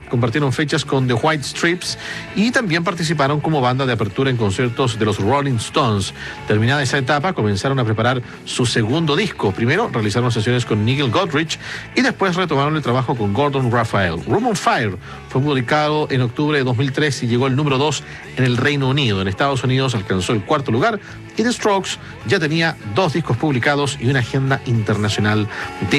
compartieron fechas con The White Stripes y también participaron como banda de apertura en conciertos de los Rolling Stones. Terminada esa etapa, comenzaron a preparar su segundo disco. Primero realizaron sesiones con Nigel Godrich y después retomaron el trabajo con Gordon Raphael. Room on Fire fue publicado en octubre de 2003 y llegó al número 2 en el Reino Unido. En Estados Unidos alcanzó el cuarto lugar y The Strokes ya tenía 2 discos publicados y una agenda internacional de